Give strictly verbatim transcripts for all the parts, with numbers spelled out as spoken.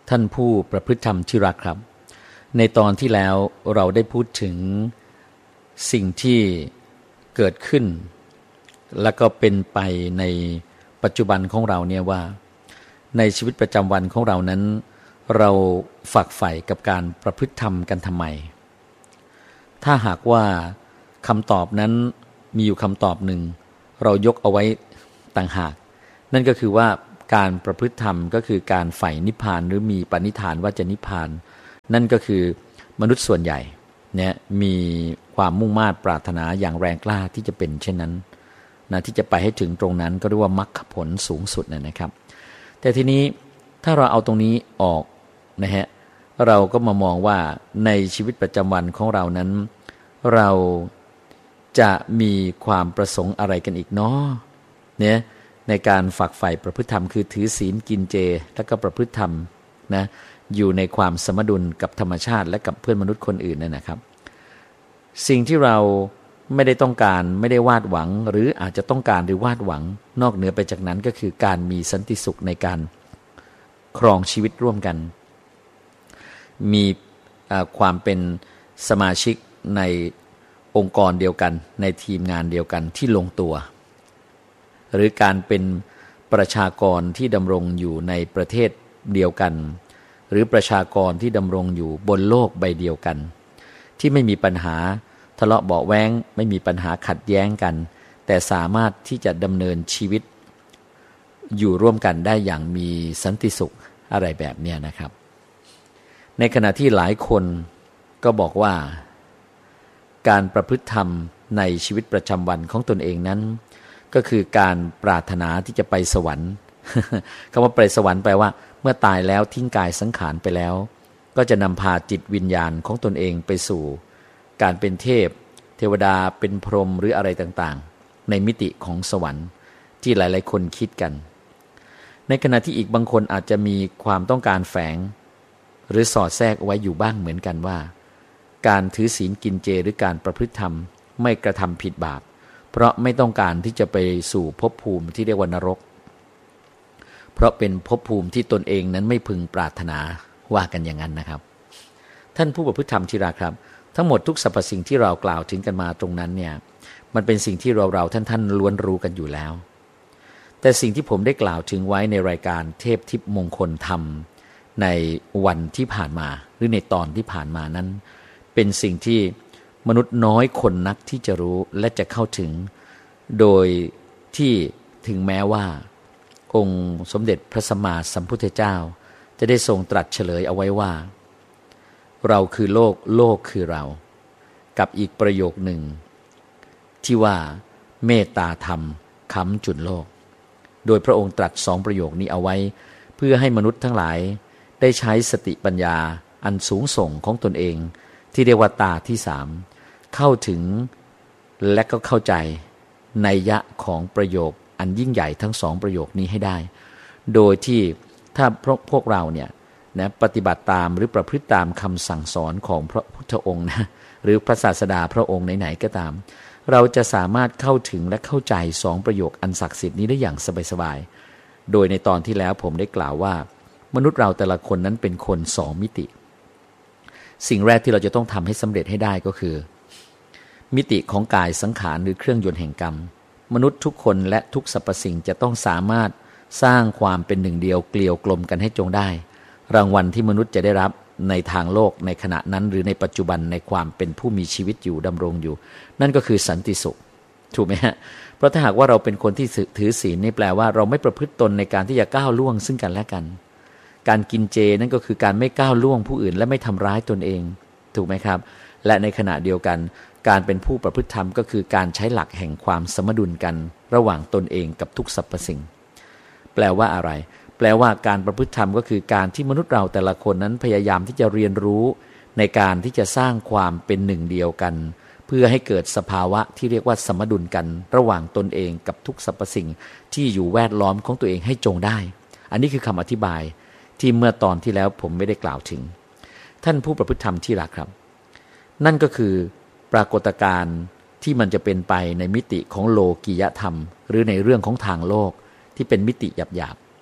ท่านผู้ประพฤติธรรมที่รักครับในตอนที่แล้วเราได้พูดถึงสิ่งที่เกิดขึ้นแล้วก็เป็นไปในปัจจุบันของเราเนี่ยว่าในชีวิตประจำวันของเรานั้นเราฝักใฝ่กับการประพฤติธรรมกันทำไมถ้าหากว่าคำตอบนั้นมีอยู่คำตอบหนึ่งเรายกเอาไว้ต่างหากนั่นก็คือว่าการประพฤติธรรมก็คือการใฝ่นิพพานหรือมีปณิธานว่าจะนิพพานนั่นก็คือมนุษย์ส่วนใหญ่เนี่ยมีความมุ่งมา่ปรารถนาอย่างแรงกล้าที่จะเป็นเช่นนั้นนะที่จะไปให้ถึงตรงนั้นก็เรียกว่ามรรคผลสูงสุดนะครับแต่ทีนี้ถ้าเราเอาตรงนี้ออกนะฮะเราก็มามองว่าในชีวิตประจำวันของเรานั้นเราจะมีความประสงค์อะไรกันอีกเนาะเนี่ยในการฝักใฝ่ประพฤติธรรมคือถือศีลกินเจแล้วก็ประพฤติธรรมนะอยู่ในความสมดุลกับธรรมชาติและกับเพื่อนมนุษย์คนอื่นนั่นนะครับสิ่งที่เราไม่ได้ต้องการไม่ได้วาดหวังหรืออาจจะต้องการหรือวาดหวังนอกเหนือไปจากนั้นก็คือการมีสันติสุขในการครองชีวิตร่วมกันมีความเป็นสมาชิกในองค์กรเดียวกันในทีมงานเดียวกันที่ลงตัวหรือการเป็นประชากรที่ดำรงอยู่ในประเทศเดียวกันหรือประชากรที่ดำรงอยู่บนโลกใบเดียวกันที่ไม่มีปัญหาทะเลาะเบาะแว้งไม่มีปัญหาขัดแย้งกันแต่สามารถที่จะดำเนินชีวิตอยู่ร่วมกันได้อย่างมีสันติสุขอะไรแบบนี้นะครับในขณะที่หลายคนก็บอกว่าการประพฤติธรรมในชีวิตประจำวันของตนเองนั้นก็คือการปรารถนาที่จะไปสวรรค์ คำว่าไปสวรรค์แปลว่าเมื่อตายแล้วทิ้งกายสังขารไปแล้วก็จะนำพาจิตวิญญาณของตนเองไปสู่การเป็นเทพเทวดาเป็นพรหมหรืออะไรต่างๆในมิติของสวรรค์ที่หลายๆคนคิดกันในขณะที่อีกบางคนอาจจะมีความต้องการแฝงหรือสอดแทรกเอาไว้อยู่บ้างเหมือนกันว่าการถือศีลกินเจหรือการประพฤติธรรมไม่กระทำผิดบาปเพราะไม่ต้องการที่จะไปสู่ภพภูมิที่เรียกว่านรกเพราะเป็นภพภูมิที่ตนเองนั้นไม่พึงปรารถนาว่ากันอย่างนั้นนะครับท่านผู้ประพฤติธรรมที่รักครับทั้งหมดทุกสรรพสิ่งที่เรากล่าวถึงกันมาตรงนั้นเนี่ยมันเป็นสิ่งที่เราเราท่านท่านล้วนรู้กันอยู่แล้วแต่สิ่งที่ผมได้กล่าวถึงไว้ในรายการเทพทิพย์มงคลธรรมในวันที่ผ่านมาหรือในตอนที่ผ่านมานั้นเป็นสิ่งที่มนุษย์น้อยคนนักที่จะรู้และจะเข้าถึงโดยที่ถึงแม้ว่าองค์สมเด็จพระสัมมาสัมพุทธเจ้าจะได้ทรงตรัสเฉลยเอาไว้ว่าเราคือโลกโลกคือเรากับอีกประโยคหนึ่งที่ว่าเมตตาธรรมค้ำจุนโลกโดยพระองค์ตรัสสองประโยคนี้เอาไว้เพื่อให้มนุษย์ทั้งหลายได้ใช้สติปัญญาอันสูงส่งของตนเองที่เรียกว่าตาที่สามเข้าถึงและก็เข้าใจนัยยะของประโยคอันยิ่งใหญ่ทั้งสองประโยคนี้ให้ได้โดยที่ถ้าพวกเราเนี่ยนะปฏิบัติตามหรือประพฤติตามคำสั่งสอนของพระพุทธองค์นะหรือพระศาสดาพระองค์ไหนๆก็ตามเราจะสามารถเข้าถึงและเข้าใจสองประโยคอันศักดิ์สิทธิ์นี้ได้อย่างสบายๆโดยในตอนที่แล้วผมได้กล่าวว่ามนุษย์เราแต่ละคนนั้นเป็นคนสองมิติสิ่งแรกที่เราจะต้องทำให้สำเร็จให้ได้ก็คือมิติของกายสังขารหรือเครื่องยนต์แห่งกรรมมนุษย์ทุกคนและทุกสรรพสิ่งจะต้องสามารถสร้างความเป็นหนึ่งเดียวเกลียวกลมกันให้จงได้รางวัลที่มนุษย์จะได้รับในทางโลกในขณะนั้นหรือในปัจจุบันในความเป็นผู้มีชีวิตอยู่ดำรงอยู่นั่นก็คือสันติสุขถูกไหมฮะเพราะถ้าหากว่าเราเป็นคนที่ถือศีลนี่แปลว่าเราไม่ประพฤติตนในการที่จะก้าวล่วงซึ่งกันและกันการกินเจนั่นก็คือการไม่ก้าวล่วงผู้อื่นและไม่ทำร้ายตนเองถูกไหมครับและในขณะเดียวกันการเป็นผู้ประพฤติธรรมก็คือการใช้หลักแห่งความสมดุลกันระหว่างตนเองกับทุกสรรพสิ่งแปลว่าอะไรแปลว่าการประพฤติธรรมก็คือการที่มนุษย์เราแต่ละคนนั้นพยายามที่จะเรียนรู้ในการที่จะสร้างความเป็นหนึ่งเดียวกันเพื่อให้เกิดสภาวะที่เรียกว่าสมดุลกันระหว่างตนเองกับทุกสรรพสิ่งที่อยู่แวดล้อมของตัวเองให้จงได้อันนี้คือคำอธิบายที่เมื่อตอนที่แล้วผมไม่ได้กล่าวถึงท่านผู้ประพฤติธรรมที่รักครับนั่นก็คือปรากฏการณ์ที่มันจะเป็นไปในมิติของโลกียธรรมหรือในเรื่องของทางโลกที่เป็นมิติหยาบๆ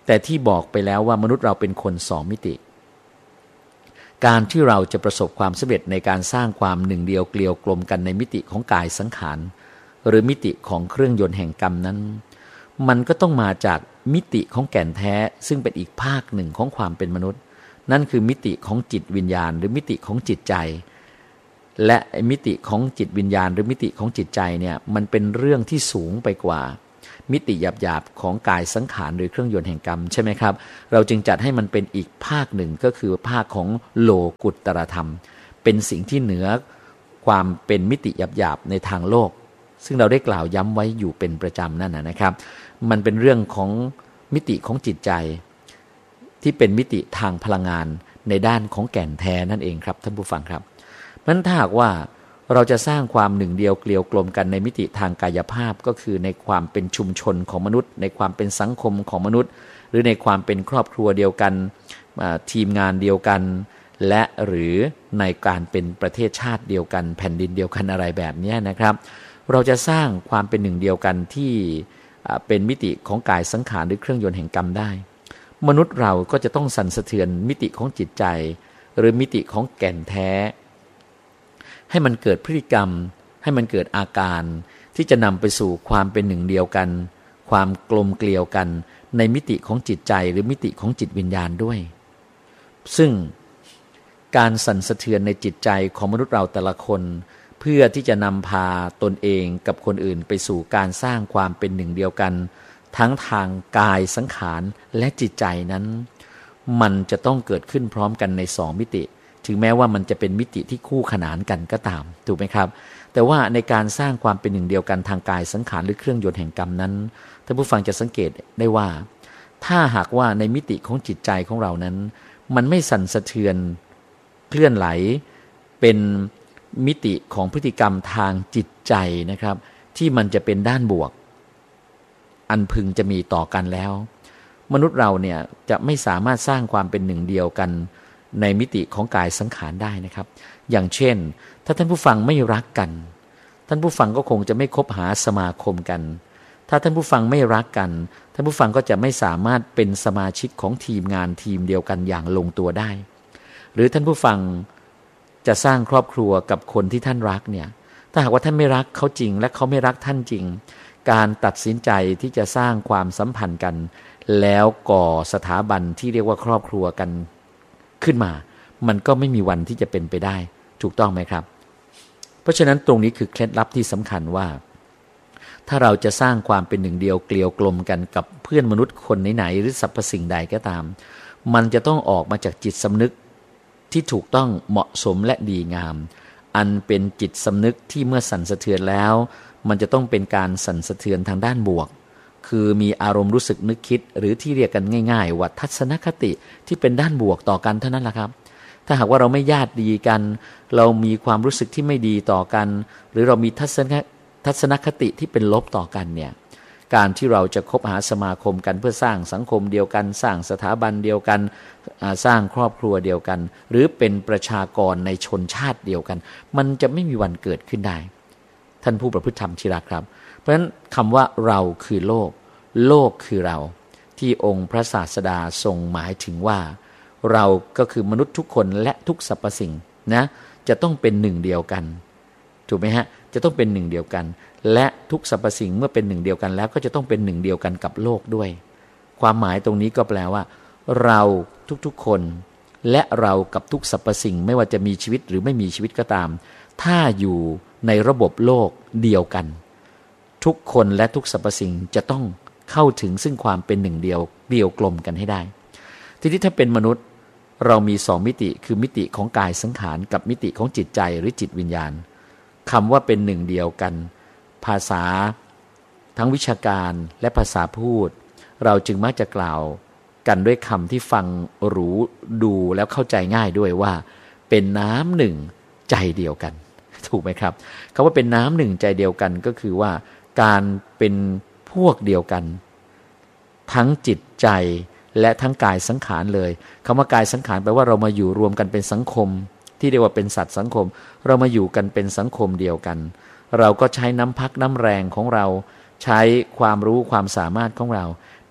แต่ที่บอกไปแล้วว่ามนุษย์เราเป็นคนสองมิติการที่เราจะประสบความสำเร็จในการสร้างความหนึ่งเดียวเกลียวกลมกันในมิติของกายสังขารหรือมิติของเครื่องยนต์แห่งกรรมนั้นมันก็ต้องมาจากมิติของแก่นแท้ซึ่งเป็นอีกภาคหนึ่งของความเป็นมนุษย์นั่นคือมิติของจิตวิญญาณหรือมิติของจิตใจและมิติของจิตวิญญาณหรือมิติของจิตใจเนี่ยมันเป็นเรื่องที่สูงไปกว่ามิติหยาบๆของกายสังขารหรือเครื่องยนต์แห่งกรรมใช่ไหมครับเราจึงจัดให้มันเป็นอีกภาคหนึ่งก็คือภาคของโลกุตตรธรรมเป็นสิ่งที่เหนือความเป็นมิติหยาบๆในทางโลกซึ่งเราได้กล่าวย้ำไว้อยู่เป็นประจำนั่นนะครับมันเป็นเรื่องของมิติของจิตใจที่เป็นมิติทางพลังงานในด้านของแก่นแท้นั่นเองครับท่านผู้ฟังครับเพราะฉะนั้นถ้าหากว่าเราจะสร้างความหนึ่งเดียวเกลียวกลมกันในมิติทางกายภาพก็คือในความเป็นชุมชนของมนุษย์ในความเป็นสังคมของมนุษย์หรือในความเป็นครอบครัวเดียวกันทีมงานเดียวกันและหรือในการเป็นประเทศชาติเดียวกันแผ่นดินเดียวกันอะไรแบบนี้นะครับเราจะสร้างความเป็นหนึ่งเดียวกันที่เป็นมิติของกายสังขารหรือเครื่องยนต์แห่งกรรมได้มนุษย์เราก็จะต้องสั่นสะเทือนมิติของจิตใจหรือมิติของแก่นแท้ให้มันเกิดพฤติกรรมให้มันเกิดอาการที่จะนำไปสู่ความเป็นหนึ่งเดียวกันความกลมเกลียวกันในมิติของจิตใจหรือมิติของจิตวิญญาณด้วยซึ่งการสั่นสะเทือนในจิตใจของมนุษย์เราแต่ละคนเพื่อที่จะนำพาตนเองกับคนอื่นไปสู่การสร้างความเป็นหนึ่งเดียวกันทั้งทางกายสังขารและจิตใจนั้นมันจะต้องเกิดขึ้นพร้อมกันในสองมิติถึงแม้ว่ามันจะเป็นมิติที่คู่ขนานกันก็ตามถูกไหมครับแต่ว่าในการสร้างความเป็นหนึ่งเดียวกันทางกายสังขารหรือเครื่องยนต์แห่งกรรมนั้นท่านผู้ฟังจะสังเกตได้ว่าถ้าหากว่าในมิติของจิตใจของเรานั้นมันไม่สั่นสะเทือนเคลื่อนไหลเป็นมิติของพฤติกรรมทางจิตใจนะครับที่มันจะเป็นด้านบวกอันพึงจะมีต่อกันแล้วมนุษย์เราเนี่ยจะไม่สามารถสร้างความเป็นหนึ่งเดียวกันในมิติของกายสังขารได้นะครับอย่างเช่นถ้าท่านผู้ฟังไม่รักกันท่านผู้ฟังก็คงจะไม่คบหาสมาคมกันถ้าท่านผู้ฟังไม่รักกันท่านผู้ฟังก็จะไม่สามารถเป็นสมาชิกของทีมงานทีมเดียวกันอย่างลงตัวได้หรือท่านผู้ฟังจะสร้างครอบครัวกับคนที่ท่านรักเนี่ยถ้าหากว่าท่านไม่รักเขาจริงและเขาไม่รักท่านจริงการตัดสินใจที่จะสร้างความสัมพันธ์กันแล้วก่อสถาบันที่เรียกว่าครอบครัวกันขึ้นมามันก็ไม่มีวันที่จะเป็นไปได้ถูกต้องไหมครับเพราะฉะนั้นตรงนี้คือเคล็ดลับที่สำคัญว่าถ้าเราจะสร้างความเป็นหนึ่งเดียวเกลียวกลมกันกับเพื่อนมนุษย์คนไหนๆหรือสรรพสิ่งใดก็ตามมันจะต้องออกมาจากจิตสำนึกที่ถูกต้องเหมาะสมและดีงามอันเป็นจิตสำนึกที่เมื่อสั่นสะเทือนแล้วมันจะต้องเป็นการสั่นสะเทือนทางด้านบวกคือมีอารมณ์รู้สึกนึกคิดหรือที่เรียกกันง่ายๆว่าทัศนคติที่เป็นด้านบวกต่อกันเท่านั้นแหละครับถ้าหากว่าเราไม่ญาติดีกันเรามีความรู้สึกที่ไม่ดีต่อกันหรือเรามีทัศนทัศนคติที่เป็นลบต่อกันเนี่ยการที่เราจะคบหาสมาคมกันเพื่อสร้างสังคมเดียวกันสร้างสถาบันเดียวกันสร้างครอบครัวเดียวกันหรือเป็นประชากรในชนชาติเดียวกันมันจะไม่มีวันเกิดขึ้นได้ท่านผู้ประพฤติธรรมที่รักครับเพราะฉะนั้นคำว่าเราคือโลกโลกคือเราที่องค์พระศาสดาทรงหมายถึงว่าเราก็คือมนุษย์ทุกคนและทุกสรรพสิ่งนะจะต้องเป็นหนึ่งเดียวกันถูกไหมฮะจะต้องเป็นหนึ่งเดียวกันและทุกสรรพสิ่งเมื่อเป็นหนึ่งเดียวกันแล้วก็จะต้องเป็นหนึ่งเดียวกันกับโลกด้วยความหมายตรงนี้ก็แปลว่าเราทุกๆคนและเรากับทุกสรรพสิ่งไม่ว่าจะมีชีวิตหรือไม่มีชีวิตก็ตามถ้าอยู่ในระบบโลกเดียวกันทุกคนและทุกสรรพสิ่งจะต้องเข้าถึงซึ่งความเป็นหนึ่งเดียวเดียวกลมกันให้ได้ทีนี้ถ้าเป็นมนุษย์เรามีสองมิติคือมิติของกายสังขารกับมิติของจิตใจหรือจิตวิญญาณคำว่าเป็นหนึ่งเดียวกันภาษาทั้งวิชาการและภาษาพูดเราจึงมักจะกล่าวกันด้วยคำที่ฟังรู้ดูแล้วเข้าใจง่ายด้วยว่าเป็นน้ำหนึ่งใจเดียวกันถูกไหมครับคำว่าเป็นน้ำหนึ่งใจเดียวกันก็คือว่าการเป็นพวกเดียวกันทั้งจิตใจและทั้งกายสังขารเลยคำว่ากายสังขารแปลว่าเรามาอยู่รวมกันเป็นสังคมที่เรียกว่าเป็นสัตว์สังคมเรามาอยู่กันเป็นสังคมเดียวกันเราก็ใช้น้ำพักน้ำแรงของเราใช้ความรู้ความสามารถของเรา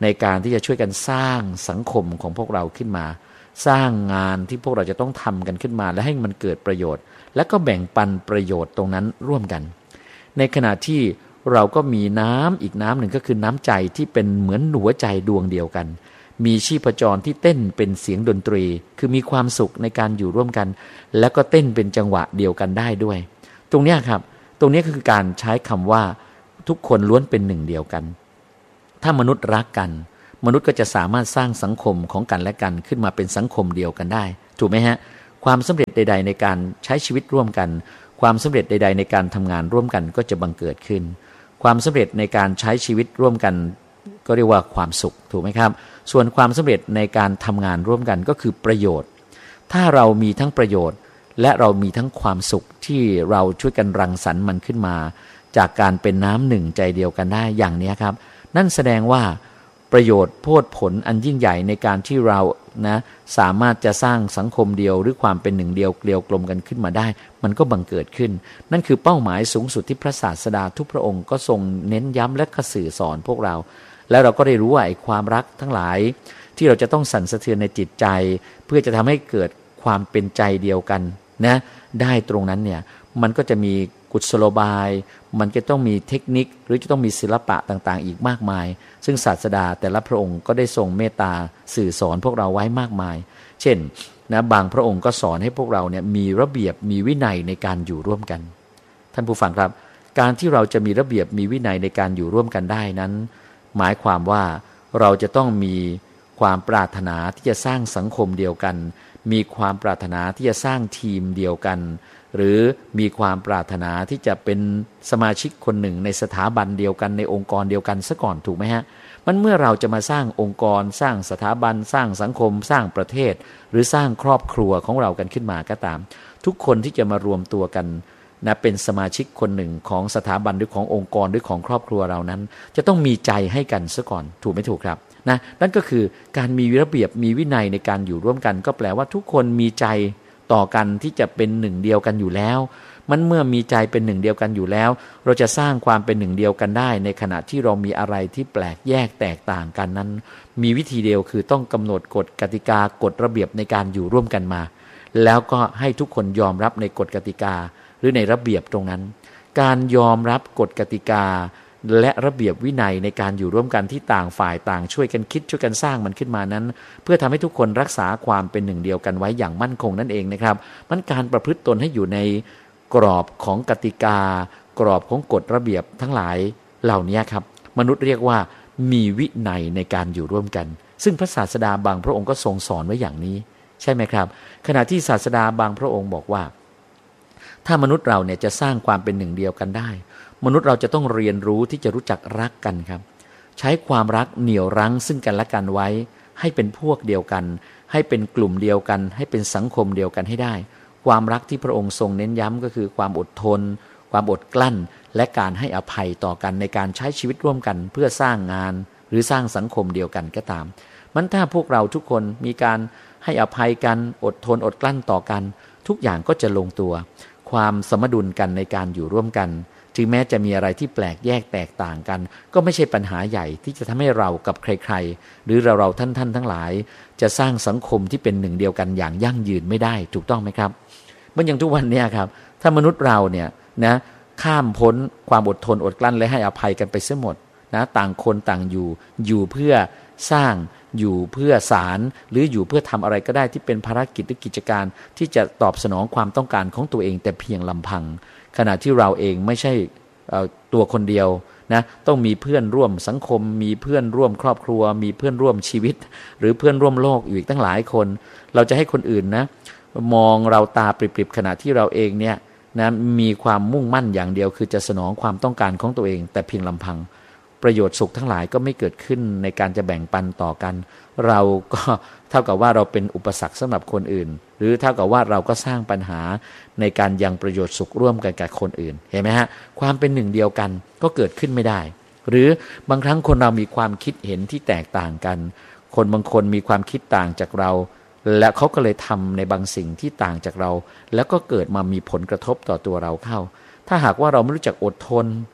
ในการที่จะช่วยกันสร้างสังคมของพวกเราขึ้นมาสร้างงานที่พวกเราจะต้องทำกันขึ้นมาและให้มันเกิดประโยชน์และก็แบ่งปันประโยชน์ตรงนั้นร่วมกันในขณะที่เราก็มีน้ำอีกน้ำหนึ่งก็คือน้ำใจที่เป็นเหมือนหัวใจดวงเดียวกันมีชีพจรที่เต้นเป็นเสียงดนตรีคือมีความสุขในการอยู่ร่วมกันแล้วก็เต้นเป็นจังหวะเดียวกันได้ด้วยตรงนี้ครับตรงนี้คือการใช้คำว่าทุกคนล้วนเป็นหนึ่งเดียวกันถ้ามนุษย์รักกันมนุษย์ก็จะสามารถสร้างสังคมของกันและกันขึ้นมาเป็นสังคมเดียวกันได้ถูกไหมฮะความสำเร็จใดๆในการใช้ชีวิตร่วมกันความสำเร็จใดๆในการทำงานร่วมกันก็จะบังเกิดขึ้นความสำเร็จในการใช้ชีวิตร่วมกันก็เรียกว่าความสุขถูกไหมครับส่วนความสำเร็จในการทำงานร่วมกันก็คือประโยชน์ถ้าเรามีทั้งประโยชน์และเรามีทั้งความสุขที่เราช่วยกันรังสรรค์มันขึ้นมาจากการเป็นน้ำหนึ่งใจเดียวกันได้อย่างนี้ครับนั่นแสดงว่าประโยชน์โพดผลอันยิ่งใหญ่ในการที่เรานะสามารถจะสร้างสังคมเดียวหรือความเป็นหนึ่งเดียวเกลียวกลมกันขึ้นมาได้มันก็บังเกิดขึ้นนั่นคือเป้าหมายสูงสุดที่พระศาสดาทุกพระองค์ก็ทรงเน้นย้ำและก็สื่อสอนพวกเราแล้วเราก็ได้รู้ว่าไอ้ความรักทั้งหลายที่เราจะต้องสั่นสะเทือนในจิตใจเพื่อจะทำให้เกิดความเป็นใจเดียวกันนะได้ตรงนั้นเนี่ยมันก็จะมีกุศโลบายมันจะต้องมีเทคนิคหรือจะต้องมีศิลปะต่างๆอีกมากมายซึ่งศาสดาแต่ละพระองค์ก็ได้ทรงเมตตาสื่อสอนพวกเราไว้มากมายเช่นนะบางพระองค์ก็สอนให้พวกเราเนี่ยมีระเบียบมีวินัยในการอยู่ร่วมกันท่านผู้ฟังครับการที่เราจะมีระเบียบมีวินัยในการอยู่ร่วมกันได้นั้นหมายความว่าเราจะต้องมีความปรารถนาที่จะสร้างสังคมเดียวกันมีความปรารถนาที่จะสร้างทีมเดียวกันหรือมีความปรารถนาที่จะเป็นสมาชิกคนหนึ่งในสถาบันเดียวกันในองค์กรเดียวกันซะก่อนถูกไหมฮะมันเมื่อเราจะมาสร้างองค์กรสร้างสถาบันสร้างสังคมสร้างประเทศหรือสร้างครอบครัวของเรากันขึ้นมาก็ตามทุกคนที่จะมารวมตัวกันนะเป็นสมาชิกคนหนึ่งของสถาบันหรือขององค์กรหรือของครอบครัวเรานั้นจะต้องมีใจให้กันซะก่อนถูกไม่ถูกครับนะนั่นก็คือการมีระเบียบมีวินัยในการอยู่ร่วมกันก็แปลว่าทุกคนมีใจต่อกันที่จะเป็นหนึ่งเดียวกันอยู่แล้วมันเมื่อมีใจเป็นหนึ่งเดียวกันอยู่แล้วเราจะสร้างความเป็นหนึ่งเดียวกันได้ในขณะที่เรามีอะไรที่แปลกแยกแตกต่างกันนั้นมีวิธีเดียวคือต้องกำหนดกฎกติกากฎระเบียบในการอยู่ร่วมกันมาแล้วก็ให้ทุกคนยอมรับในกฎกติกาหรือในระเบียบตรงนั้นการยอมรับกฎกติกาและระเบียบวินัยในการอยู่ร่วมกันที่ต่างฝ่ายต่างช่วยกันคิดช่วยกันสร้างมันขึ้นมานั้นเพื่อทำให้ทุกคนรักษาความเป็นหนึ่งเดียวกันไว้อย่างมั่นคงนั่นเองนะครับมันการประพฤติตนให้อยู่ในกรอบของกติกากรอบของกฎระเบียบทั้งหลายเหล่านี้ครับมนุษย์เรียกว่ามีวินัยในการอยู่ร่วมกันซึ่งพระศาสดาบางพระองค์ก็ทรงสอนไว้อย่างนี้ใช่ไหมครับขณะที่ศาสดาบางพระองค์บอกว่าถ้ามนุษย์เราเนี่ยจะสร้างความเป็นหนึ่งเดียวกันได้มนุษย์เราจะต้องเรียนรู้ที่จะรู้จักรักกันครับใช้ความรักเหนี่ยวรั้งซึ่งกันและกันไว้ให้เป็นพวกเดียวกันให้เป็นกลุ่มเดียวกันให้เป็นสังคมเดียวกันให้ได้ความรักที่พระองค์ทรงเน้นย้ำก็คือความอดทนความอดกลั้นและการให้อภัยต่อกันในการใช้ชีวิตร่วมกันเพื่อสร้างงานหรือสร้างสังคมเดียวกันก็ตามมันถ้าพวกเราทุกคนมีการให้อภัยกันอดทนอดกลั้นต่อกันทุกอย่างก็จะลงตัวความสมดุลกันในการอยู่ร่วมกันถึงแม้จะมีอะไรที่แปลกแยกแตกต่างกันก็ไม่ใช่ปัญหาใหญ่ที่จะทำให้เรากับใครๆหรือเราเราท่านๆทั้งหลายจะสร้างสังคมที่เป็นหนึ่งเดียวกันอย่างยั่งยืนไม่ได้ถูกต้องไหมครับเมื่ออย่างทุกวันนี้ครับถ้ามนุษย์เราเนี่ยนะข้ามพ้นความอดทนอดกลั้นและให้อภัยกันไปเสียหมดนะต่างคนต่างอยู่อยู่เพื่อสร้างอยู่เพื่อสารหรืออยู่เพื่อทำอะไรก็ได้ที่เป็นภารกิจหรือกิจการที่จะตอบสนองความต้องการของตัวเองแต่เพียงลำพังขณะที่เราเองไม่ใช่ตัวคนเดียวนะต้องมีเพื่อนร่วมสังคมมีเพื่อนร่วมครอบครัวมีเพื่อนร่วมชีวิตหรือเพื่อนร่วมโลกอยู่อีกตั้งหลายคนเราจะให้คนอื่นนะมองเราตาปริบๆขณะที่เราเองเนี่ยนะมีความมุ่งมั่นอย่างเดียวคือจะสนองความต้องการของตัวเองแต่เพียงลำพังประโยชน์สุขทั้งหลายก็ไม่เกิดขึ้นในการจะแบ่งปันต่อกันเราก็เท่ากับว่าเราเป็นอุปสรรคสำหรับคนอื่นหรือเท่ากับว่าเราก็สร้างปัญหาในการยังประโยชน์สุขร่วมกันกับคนอื่นเห็นไหมฮะความเป็นหนึ่งเดียวกันก็เกิดขึ้นไม่ได้หรือบางครั้งคนเรามีความคิดเห็นที่แตกต่างกันคนบางคนมีความคิดต่างจากเราและเขาก็เลยทำในบางสิ่งที่ต่างจากเราแล้วก็เกิดมามีผลกระทบต่อตัวเราเข้าถ้าหากว่าเราไม่รู้จักอดทน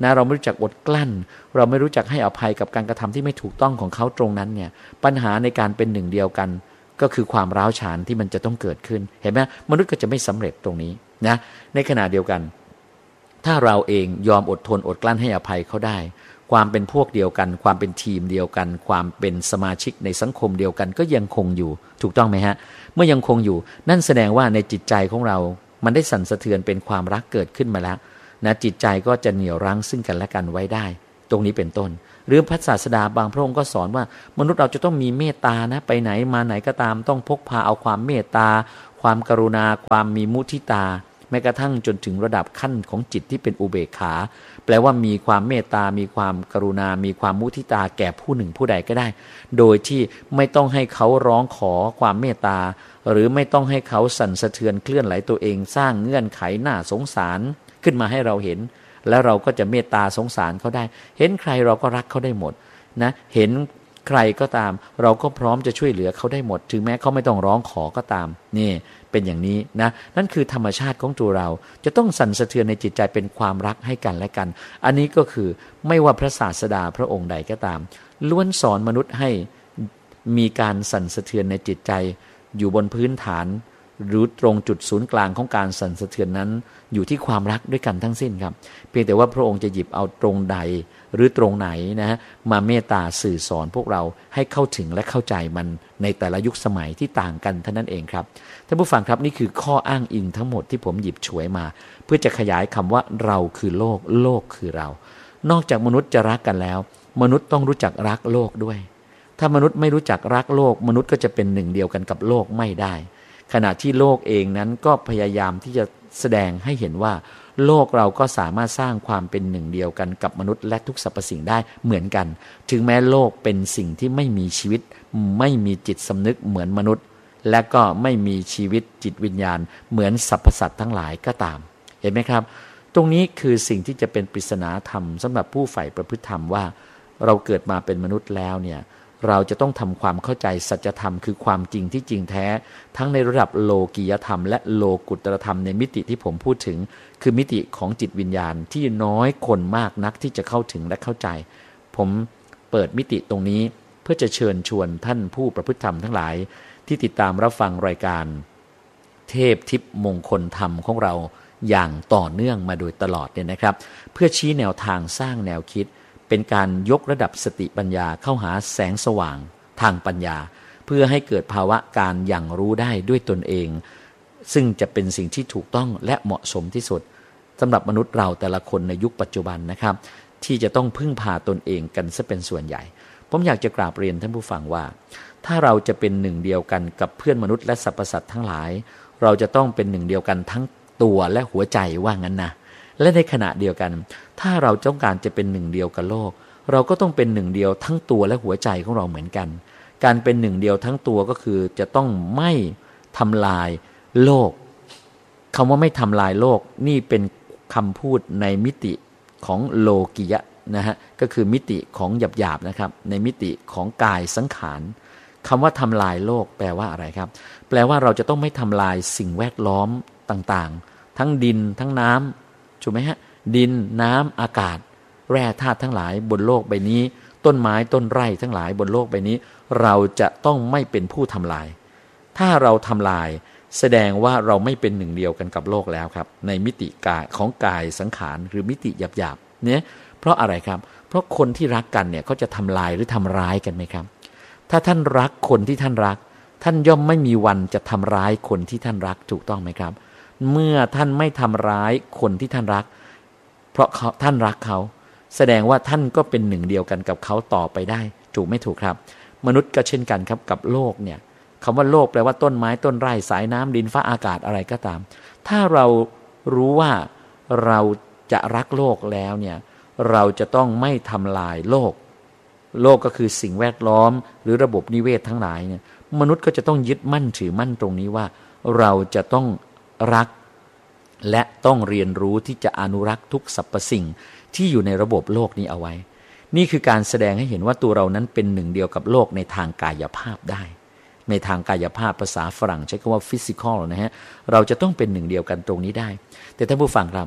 นะเราไม่รู้จักอดกลั้นเราไม่รู้จักให้อภัยกับการกระทำที่ไม่ถูกต้องของเขาตรงนั้นเนี่ยปัญหาในการเป็นหนึ่งเดียวกันก็คือความร้าวฉานที่มันจะต้องเกิดขึ้นเห็นไหมมนุษย์ก็จะไม่สำเร็จตรงนี้นะในขณะเดียวกันถ้าเราเองยอมอดทนอดกลั้นให้อภัยเขาได้ความเป็นพวกเดียวกันความเป็นทีมเดียวกันความเป็นสมาชิกในสังคมเดียวกันก็ยังคงอยู่ถูกต้องไหมฮะเมื่อยังคงอยู่นั่นแสดงว่าในจิตใจของเรามันได้สั่นสะเทือนเป็นความรักเกิดขึ้นมาแล้วนะจิตใจก็จะเหนี่ยวรั้งซึ่งกันและกันไว้ได้ตรงนี้เป็นต้นหรือพระศาสดาบางพระองค์ก็สอนว่ามนุษย์เราจะต้องมีเมตตานะไปไหนมาไหนก็ตามต้องพกพาเอาความเมตตาความกรุณาความมีมุทิตาแม้กระทั่งจนถึงระดับขั้นของจิตที่เป็นอุเบกขาแปลว่ามีความเมตตามีความกรุณามีความมุทิตาแก่ผู้หนึ่งผู้ใดก็ได้โดยที่ไม่ต้องให้เขาร้องขอความเมตตาหรือไม่ต้องให้เขาสั่นสะเทือนเคลื่อนไหลตัวเองสร้างเงื่อนไขหน้าสงสารขึ้นมาให้เราเห็นแล้วเราก็จะเมตตาสงสารเขาได้เห็นใครเราก็รักเขาได้หมดนะเห็นใครก็ตามเราก็พร้อมจะช่วยเหลือเขาได้หมดถึงแม้เขาไม่ต้องร้องขอก็ตามนี่เป็นอย่างนี้นะนั่นคือธรรมชาติของตัวเราจะต้องสั่นสะเทือนในจิตใจเป็นความรักให้กันและกันอันนี้ก็คือไม่ว่าพระศาสดาพระองค์ใดก็ตามล้วนสอนมนุษย์ให้มีการสั่นสะเทือนในจิตใจอยู่บนพื้นฐานหรือตรงจุดศูนย์กลางของการสั่นสะเทือนนั้นอยู่ที่ความรักด้วยกันทั้งสิ้นครับเพียงแต่ว่าพระองค์จะหยิบเอาตรงใดหรือตรงไหนนะฮะมาเมตตาสื่อสอนพวกเราให้เข้าถึงและเข้าใจมันในแต่ละยุคสมัยที่ต่างกันเท่านั้นเองครับท่านผู้ฟังครับนี่คือข้ออ้างอิงทั้งหมดที่ผมหยิบฉวยมาเพื่อจะขยายคำว่าเราคือโลกโลกคือเรานอกจากมนุษย์จะรักกันแล้วมนุษย์ต้องรู้จักรักโลกด้วยถ้ามนุษย์ไม่รู้จักรักโลกมนุษย์ก็จะเป็นหนึ่งเดียวกันกับโลกไม่ได้ขณะที่โลกเองนั้นก็พยายามที่จะแสดงให้เห็นว่าโลกเราก็สามารถสร้างความเป็นหนึ่งเดียวกันกับมนุษย์และทุกสรรพสิ่งได้เหมือนกันถึงแม้โลกเป็นสิ่งที่ไม่มีชีวิตไม่มีจิตสำนึกเหมือนมนุษย์และก็ไม่มีชีวิตจิตวิญญาณเหมือนสรรพสัตว์ทั้งหลายก็ตามเห็นไหมครับตรงนี้คือสิ่งที่จะเป็นปริศนาธรรมสำหรับผู้ใฝ่ประพฤติธรรมว่าเราเกิดมาเป็นมนุษย์แล้วเนี่ยเราจะต้องทำความเข้าใจสัจธรรมคือความจริงที่จริงแท้ทั้งในระดับโลกียธรรมและโลกุตตรธรรมในมิติที่ผมพูดถึงคือมิติของจิตวิญญาณที่น้อยคนมากนักที่จะเข้าถึงและเข้าใจผมเปิดมิติตรงนี้เพื่อจะเชิญชวนท่านผู้ประพฤติธรรมทั้งหลายที่ติดตามรับฟังรายการเทพทิพย์มงคลธรรมของเราอย่างต่อเนื่องมาโดยตลอดเนี่ยนะครับเพื่อชี้แนวทางสร้างแนวคิดเป็นการยกระดับสติปัญญาเข้าหาแสงสว่างทางปัญญาเพื่อให้เกิดภาวะการอย่างรู้ได้ด้วยตนเองซึ่งจะเป็นสิ่งที่ถูกต้องและเหมาะสมที่สุดสำหรับมนุษย์เราแต่ละคนในยุคปัจจุบันนะครับที่จะต้องพึ่งพาตนเองกันซะเป็นส่วนใหญ่ผมอยากจะกราบเรียนท่านผู้ฟังว่าถ้าเราจะเป็นหนึ่งเดียวกันกับเพื่อนมนุษย์และสรรพสัตว์ทั้งหลายเราจะต้องเป็นหนึ่งเดียวกันทั้งตัวและหัวใจว่างั้นนะและในขณะเดียวกันถ้าเราต้องการจะเป็นหนึ่งเดียวกับโลกเราก็ต้องเป็นหนึ่งเดียวทั้งตัวและหัวใจของเราเหมือนกันการเป็นหนึ่งเดียวทั้งตัวก็คือจะต้องไม่ทำลายโลกคำว่าไม่ทำลายโลกนี่เป็นคำพูดในมิติของโลกิยะนะฮะก็คือมิติของหยาบๆนะครับในมิติของกายสังขารคำว่าทำลายโลกแปลว่าอะไรครับแปลว่าเราจะต้องไม่ทำลายสิ่งแวดล้อมต่างๆทั้งดินทั้งน้ำถูกไหมฮะดินน้ำอากาศแร่ธาตุทั้งหลายบนโลกใบนี้ต้นไม้ต้นไร่ทั้งหลายบนโลกใบนี้เราจะต้องไม่เป็นผู้ทำลายถ้าเราทำลายแสดงว่าเราไม่เป็นหนึ่งเดียวกันกับโลกแล้วครับในมิติกายของกายสังขารหรือมิติหยาบๆเนี่ยเพราะอะไรครับเพราะคนที่รักกันเนี่ยเขาจะทำลายหรือทำร้ายกันไหมครับถ้าท่านรักคนที่ท่านรักท่านย่อมไม่มีวันจะทำร้ายคนที่ท่านรักถูกต้องไหมครับเมื่อท่านไม่ทำร้ายคนที่ท่านรักเพราะเขาท่านรักเขาแสดงว่าท่านก็เป็นหนึ่งเดียวกันกับเขาต่อไปได้ถูกไม่ถูกครับมนุษย์ก็เช่นกันครับกับโลกเนี่ยคำว่าโลกแปลว่าต้นไม้ต้นไร่สายน้ำดินฟ้าอากาศอะไรก็ตามถ้าเรารู้ว่าเราจะรักโลกแล้วเนี่ยเราจะต้องไม่ทำลายโลกโลกก็คือสิ่งแวดล้อมหรือระบบนิเวศทั้งหลายเนี่ยมนุษย์ก็จะต้องยึดมั่นถือมั่นตรงนี้ว่าเราจะต้องรักและต้องเรียนรู้ที่จะอนุรักษ์ทุกสรรพสิ่งที่อยู่ในระบบโลกนี้เอาไว้นี่คือการแสดงให้เห็นว่าตัวเรานั้นเป็นหนึ่งเดียวกับโลกในทางกายภาพได้ในทางกายภาพภาษาฝรั่งใช้คำว่า physical นะฮะเราจะต้องเป็นหนึ่งเดียวกันตรงนี้ได้แต่ท่านผู้ฟังครับ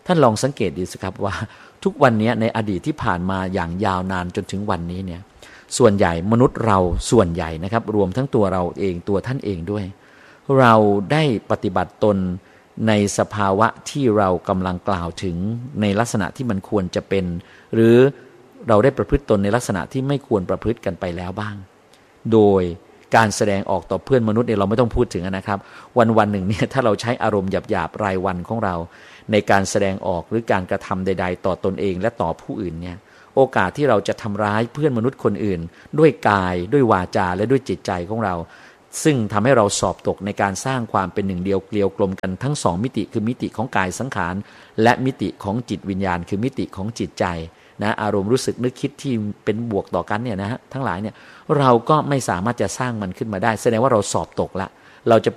ท่านลองสังเกตดูสิครับว่าทุกวันนี้ในอดีตที่ผ่านมาอย่างยาวนานจนถึงวันนี้เนี่ยส่วนใหญ่มนุษย์เราส่วนใหญ่นะครับรวมทั้งตัวเราเองตัวท่านเองด้วยเราได้ปฏิบัติตนในสภาวะที่เรากำลังกล่าวถึงในลักษณะที่มันควรจะเป็นหรือเราได้ประพฤติตนในลักษณะที่ไม่ควรประพฤติกันไปแล้วบ้างโดยการแสดงออกต่อเพื่อนมนุษย์เนี่ยเราไม่ต้องพูดถึงนะครับวันวันหนึ่งเนี่ยถ้าเราใช้อารมณ์หยาบๆรายวันของเราในการแสดงออกหรือการกระทำใดๆต่อตนเองและต่อผู้อื่นเนี่ยโอกาสที่เราจะทำร้ายเพื่อนมนุษย์คนอื่นด้วยกายด้วยวาจาและด้วยจิตใจของเราซึ่งทำให้เราสอบตกในการสร้างความเป็นหนึ่งเดียวเกลียวกลมกันทั้งสองมิติคือมิติของกายสังขารและมิติของจิตวิญญาณคือมิติของจิตใจนะอารมณ์รู้สึกนึกคิดที่เป็นบวกต่อกันเนี่ยนะฮะทั้งหลายเนี่ยเราก็ไม่สามารถจะสร้างมันขึ้นมาได้แสดงว่าเราสอบตกละเราจะ